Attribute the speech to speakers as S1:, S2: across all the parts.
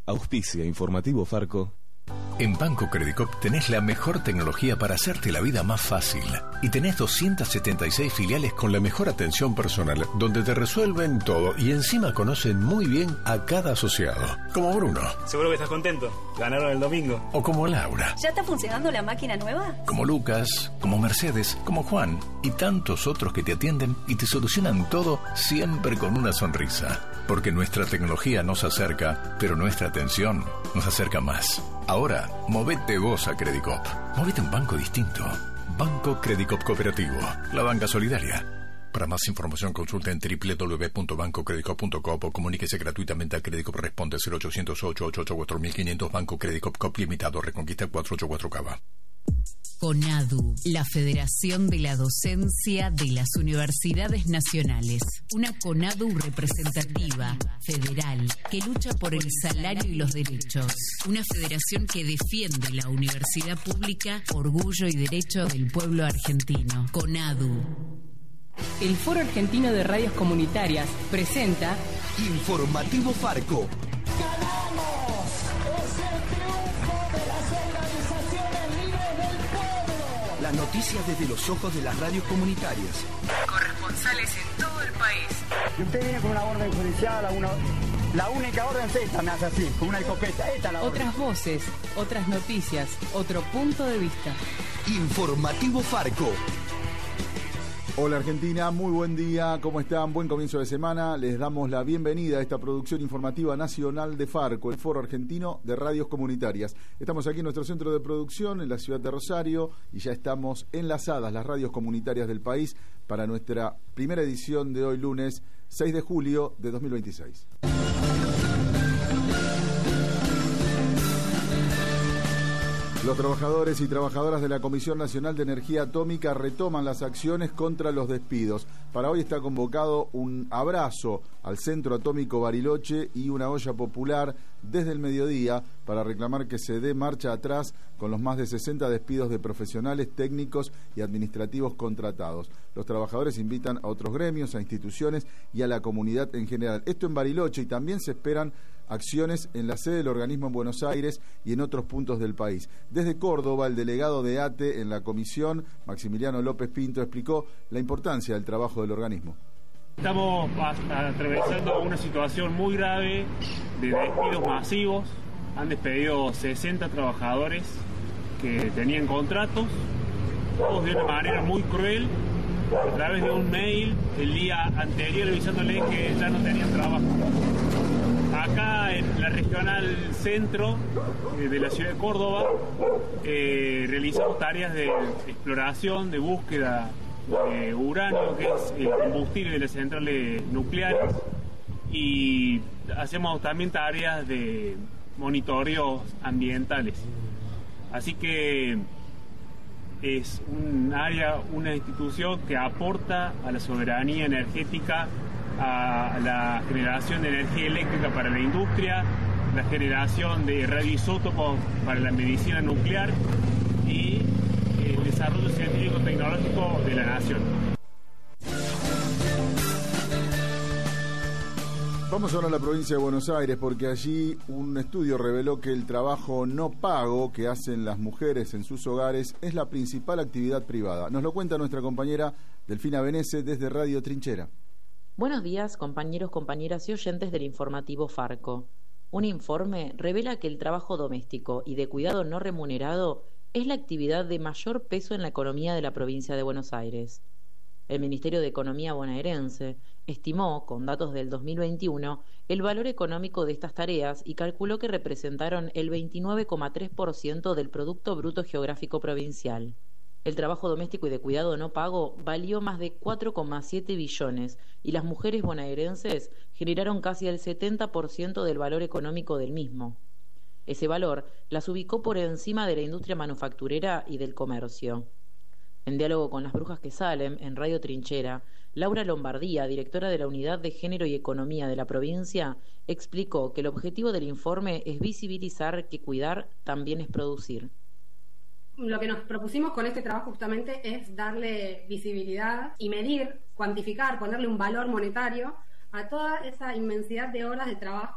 S1: Auspicia Informativo Farco.
S2: En Banco Credicop tenés la mejor tecnología para hacerte la vida más fácil. Y tenés 276 filiales con la mejor atención personal, donde te resuelven todo y encima conocen muy bien a cada asociado. Como Bruno.
S3: Seguro que estás contento. Ganaron el domingo.
S2: O como Laura.
S4: ¿Ya está funcionando la máquina nueva?
S2: Como Lucas, como Mercedes, como Juan y tantos otros que te atienden y te solucionan todo siempre con una sonrisa. Porque nuestra tecnología nos acerca, pero nuestra atención nos acerca más. Ahora, movete vos a Credicop. Movete un banco distinto. Banco Credicop Cooperativo. La banca solidaria. Para más información consulta en www.bancocredicop.com o comuníquese gratuitamente al Credicop. Responde 0800-888-4500. Banco Credicop Cop Limitado. Reconquista 484 Cava.
S5: CONADU, la Federación de la Docencia de las Universidades Nacionales. Una CONADU representativa, federal, que lucha por el salario y los derechos. Una federación que defiende la universidad pública, orgullo y derecho del pueblo argentino. CONADU.
S6: El Foro Argentino de Radios Comunitarias presenta
S7: Informativo Farco.
S8: ¡Ganamos! ¡Es el triunfo de las organizaciones libres del pueblo!
S7: Las noticias desde los ojos de las radios comunitarias.
S5: Corresponsales en todo el país.
S9: Y usted viene con una orden judicial, la única orden es esta, me hace así, con una escopeta. Esta es la orden.
S6: otras voces, otras noticias, otro punto de vista.
S7: Informativo Farco.
S10: Hola Argentina, muy buen día, ¿cómo están? Buen comienzo de semana, les damos la bienvenida a esta producción informativa nacional de Farco, el Foro Argentino de Radios Comunitarias. Estamos aquí en nuestro centro de producción, en la ciudad de Rosario, y ya estamos enlazadas las radios comunitarias del país para nuestra primera edición de hoy lunes 6 de julio de 2026. Los trabajadores y trabajadoras de la Comisión Nacional de Energía Atómica retoman las acciones contra los despidos. Para hoy está convocado un abrazo al Centro Atómico Bariloche y una olla popular desde el mediodía para reclamar que se dé marcha atrás con los más de 60 despidos de profesionales, técnicos y administrativos contratados. Los trabajadores invitan a otros gremios, a instituciones y a la comunidad en general. Esto en Bariloche, y también se esperan acciones en la sede del organismo en Buenos Aires y en otros puntos del país. Desde Córdoba, el delegado de ATE en la comisión, Maximiliano López Pinto, explicó la importancia del trabajo del organismo.
S3: Estamos atravesando una situación muy grave de despidos masivos. Han despedido 60 trabajadores que tenían contratos, todos de una manera muy cruel, a través de un mail el día anterior avisándoles que ya no tenían trabajo. Acá en la regional centro de la ciudad de Córdoba realizamos tareas de exploración, de búsqueda de uranio, que es el combustible de las centrales nucleares, y hacemos también tareas de monitoreos ambientales. Así que es un área, una institución que aporta a la soberanía energética, a la generación de energía eléctrica para la industria, la generación de radioisótopos para la medicina nuclear y el desarrollo científico-tecnológico de la nación.
S10: Vamos ahora a la provincia de Buenos Aires, porque allí un estudio reveló que el trabajo no pago que hacen las mujeres en sus hogares es la principal actividad privada. Nos lo cuenta nuestra compañera Delfina Benese desde Radio Trinchera.
S11: Buenos días, compañeros, compañeras y oyentes del informativo Farco. Un informe revela que el trabajo doméstico y de cuidado no remunerado es la actividad de mayor peso en la economía de la provincia de Buenos Aires. El Ministerio de Economía bonaerense estimó, con datos del 2021, el valor económico de estas tareas y calculó que representaron el 29,3% del Producto Bruto Geográfico Provincial. El trabajo doméstico y de cuidado no pago valió más de 4,7 billones y las mujeres bonaerenses generaron casi el 70% del valor económico del mismo. Ese valor las ubicó por encima de la industria manufacturera y del comercio. En diálogo con Las Brujas que Salen, en Radio Trinchera, Laura Lombardía, directora de la Unidad de Género y Economía de la provincia, explicó que el objetivo del informe es visibilizar que cuidar también es producir.
S12: Lo que nos propusimos con este trabajo justamente es darle visibilidad y medir, cuantificar, ponerle un valor monetario a toda esa inmensidad de horas de trabajo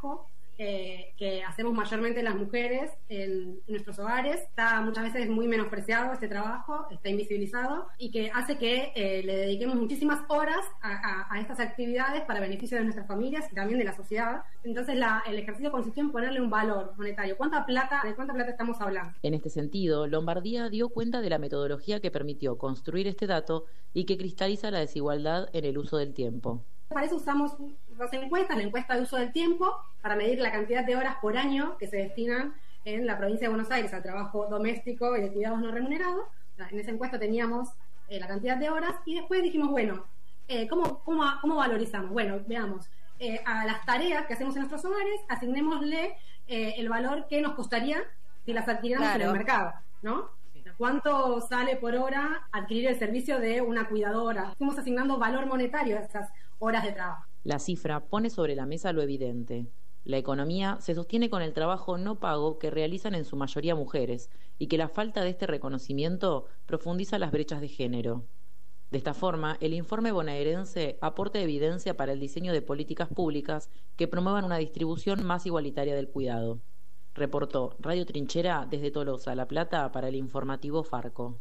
S12: que hacemos mayormente las mujeres en nuestros hogares. Está muchas veces muy menospreciado este trabajo, está invisibilizado, y que hace que le dediquemos muchísimas horas a estas actividades para beneficio de nuestras familias y también de la sociedad. Entonces el ejercicio consistió en ponerle un valor monetario. ¿De cuánta plata estamos hablando?
S11: En este sentido, Lombardía dio cuenta de la metodología que permitió construir este dato y que cristaliza la desigualdad en el uso del tiempo.
S12: Para eso usamos dos encuestas, la encuesta de uso del tiempo, para medir la cantidad de horas por año que se destinan en la provincia de Buenos Aires al trabajo doméstico y de cuidados no remunerados. En esa encuesta teníamos la cantidad de horas y después dijimos, bueno, ¿cómo valorizamos? Bueno, veamos, a las tareas que hacemos en nuestros hogares, asignémosle el valor que nos costaría si las adquiriéramos en el mercado, ¿no? ¿Cuánto sale por hora adquirir el servicio de una cuidadora? Fuimos asignando valor monetario a esas horas de trabajo.
S11: La cifra pone sobre la mesa lo evidente. La economía se sostiene con el trabajo no pago que realizan en su mayoría mujeres y que la falta de este reconocimiento profundiza las brechas de género. De esta forma, el informe bonaerense aporta evidencia para el diseño de políticas públicas que promuevan una distribución más igualitaria del cuidado. Reportó Radio Trinchera desde Tolosa, La Plata, para el informativo Farco.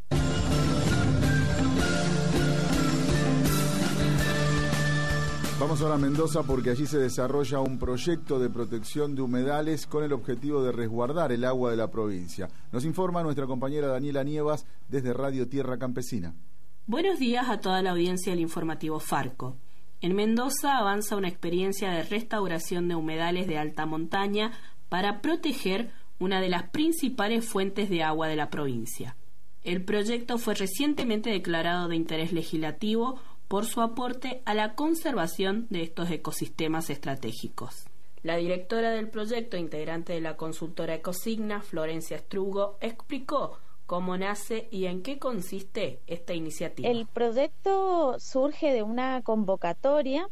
S10: Vamos ahora a Mendoza porque allí se desarrolla un proyecto de protección de humedales con el objetivo de resguardar el agua de la provincia. Nos informa nuestra compañera Daniela Nievas desde Radio Tierra Campesina.
S13: Buenos días a toda la audiencia del informativo Farco. En Mendoza avanza una experiencia de restauración de humedales de alta montaña para proteger una de las principales fuentes de agua de la provincia. El proyecto fue recientemente declarado de interés legislativo por su aporte a la conservación de estos ecosistemas estratégicos. La directora del proyecto, integrante de la consultora Ecosigna, Florencia Strugo, explicó cómo nace y en qué consiste esta iniciativa.
S14: El proyecto surge de una convocatoria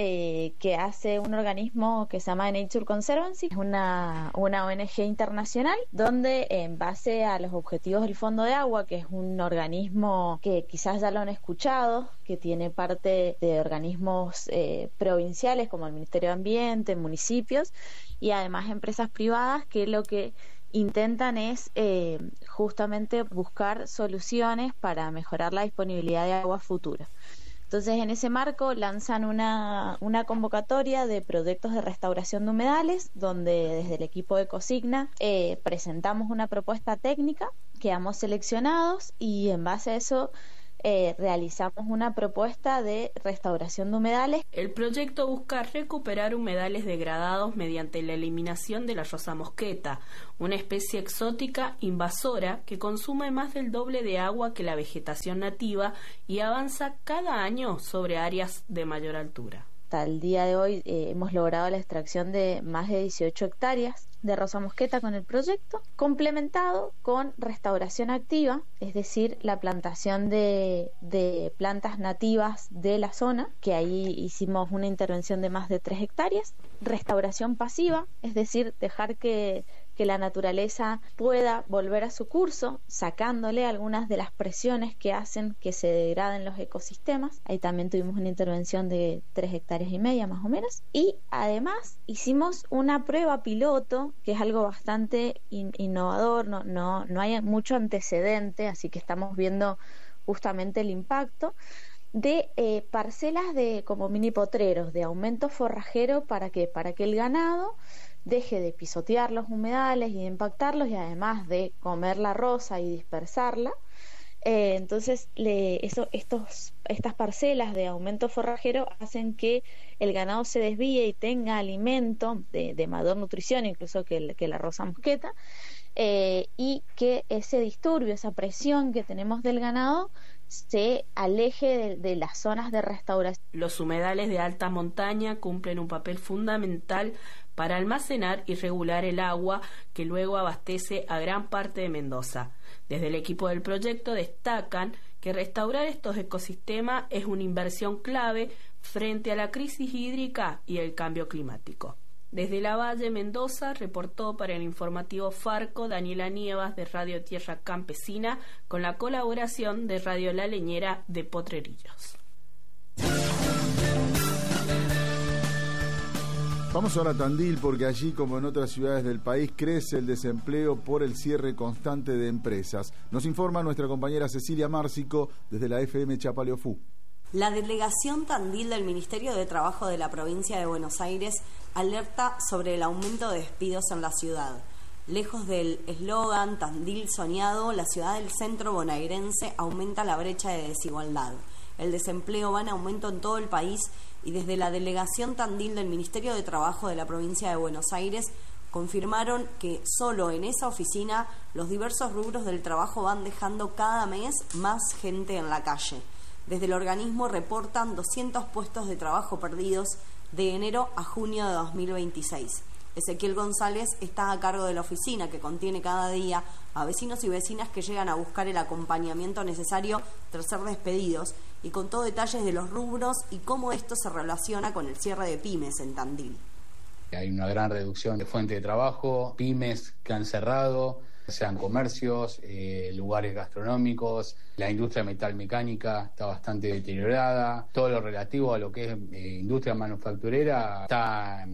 S14: que hace un organismo que se llama Nature Conservancy, es una ONG internacional, donde en base a los objetivos del Fondo de Agua, que es un organismo que quizás ya lo han escuchado, que tiene parte de organismos provinciales como el Ministerio de Ambiente, municipios y además empresas privadas, que lo que intentan es justamente buscar soluciones para mejorar la disponibilidad de agua futura. Entonces, en ese marco lanzan una convocatoria de proyectos de restauración de humedales, donde desde el equipo de Ecosigna presentamos una propuesta técnica, quedamos seleccionados y en base a eso realizamos una propuesta de restauración de humedales.
S13: El proyecto busca recuperar humedales degradados mediante la eliminación de la rosa mosqueta, una especie exótica invasora que consume más del doble de agua que la vegetación nativa y avanza cada año sobre áreas de mayor altura.
S14: Hasta el día de hoy hemos logrado la extracción de más de 18 hectáreas de rosa mosqueta con el proyecto, complementado con restauración activa, es decir, la plantación de plantas nativas de la zona, que ahí hicimos una intervención de más de 3 hectáreas, restauración pasiva, es decir, dejar que la naturaleza pueda volver a su curso, sacándole algunas de las presiones que hacen que se degraden los ecosistemas. Ahí también tuvimos una intervención de 3,5 hectáreas más o menos. Y además hicimos una prueba piloto, que es algo bastante innovador, no hay mucho antecedente, así que estamos viendo justamente el impacto de parcelas de como mini potreros, de aumento forrajero. ¿Para qué? Para que el ganado deje de pisotear los humedales y de impactarlos, y además de comer la rosa y dispersarla. Entonces estas parcelas de aumento forrajero hacen que el ganado se desvíe y tenga alimento de mayor nutrición incluso que la rosa mosqueta, y que ese disturbio, esa presión que tenemos del ganado se aleje de las zonas de restauración.
S13: Los humedales de alta montaña cumplen un papel fundamental para almacenar y regular el agua que luego abastece a gran parte de Mendoza. Desde el equipo del proyecto destacan que restaurar estos ecosistemas es una inversión clave frente a la crisis hídrica y el cambio climático. Desde La Valle, Mendoza, reportó para el informativo Farco Daniela Nievas de Radio Tierra Campesina, con la colaboración de Radio La Leñera de Potrerillos.
S10: Vamos ahora a Tandil porque allí, como en otras ciudades del país, crece el desempleo por el cierre constante de empresas. Nos informa nuestra compañera Cecilia Márcico desde la FM Chapaleofú.
S15: La delegación Tandil del Ministerio de Trabajo de la provincia de Buenos Aires alerta sobre el aumento de despidos en la ciudad. Lejos del eslogan Tandil soñado, la ciudad del centro bonaerense aumenta la brecha de desigualdad. El desempleo va en aumento en todo el país y desde la delegación Tandil del Ministerio de Trabajo de la provincia de Buenos Aires confirmaron que solo en esa oficina los diversos rubros del trabajo van dejando cada mes más gente en la calle. Desde el organismo reportan 200 puestos de trabajo perdidos de enero a junio de 2026. Ezequiel González está a cargo de la oficina que contiene cada día a vecinos y vecinas que llegan a buscar el acompañamiento necesario tras ser despedidos y contó detalles de los rubros y cómo esto se relaciona con el cierre de pymes en Tandil.
S16: Hay una gran reducción de fuente de trabajo, pymes que han cerrado, sean comercios, lugares gastronómicos, la industria metalmecánica está bastante deteriorada, todo lo relativo a lo que es industria manufacturera está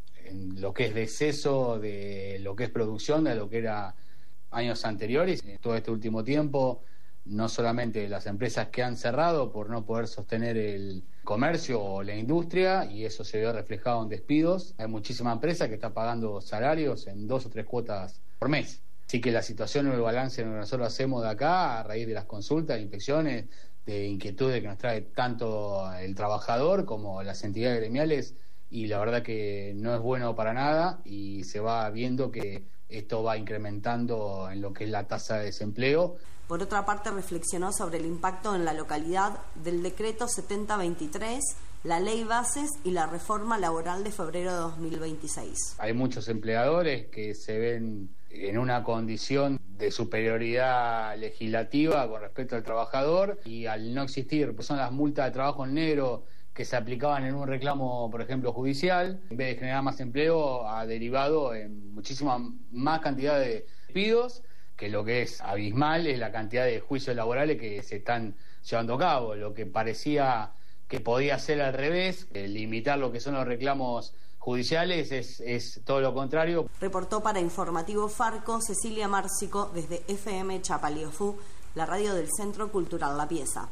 S16: en lo que es deceso de lo que es producción de lo que era años anteriores. Todo este último tiempo, no solamente las empresas que han cerrado por no poder sostener el comercio o la industria, y eso se vio reflejado en despidos. Hay muchísima empresa que está pagando salarios en 2 o 3 cuotas por mes. Así que la situación o el balance que nosotros hacemos de acá, a raíz de las consultas, inspecciones, de inquietudes que nos trae tanto el trabajador como las entidades gremiales, y la verdad que no es bueno para nada, y se va viendo que esto va incrementando en lo que es la tasa de desempleo.
S15: Por otra parte, reflexionó sobre el impacto en la localidad del decreto 7023, la ley bases y la reforma laboral de febrero de 2026.
S16: Hay muchos empleadores que se ven en una condición de superioridad legislativa con respecto al trabajador, y al no existir, pues son las multas de trabajo en negro que se aplicaban en un reclamo, por ejemplo, judicial, en vez de generar más empleo, ha derivado en muchísima más cantidad de despidos, que lo que es abismal es la cantidad de juicios laborales que se están llevando a cabo. Lo que parecía que podía ser al revés, limitar lo que son los reclamos judiciales, es todo lo contrario.
S15: Reportó para Informativo Farco Cecilia Márcico desde FM Chapaleofú, la radio del Centro Cultural La Pieza.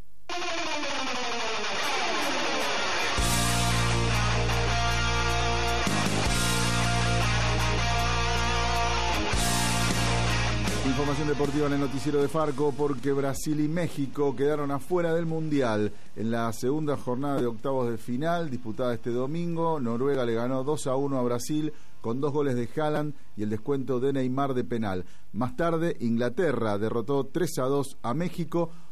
S10: Información deportiva en el noticiero de Farco, porque Brasil y México quedaron afuera del Mundial. En la segunda jornada de octavos de final, disputada este domingo, Noruega le ganó 2-1 a Brasil con 2 goles de Haaland y el descuento de Neymar de penal. Más tarde, Inglaterra derrotó 3-2 a México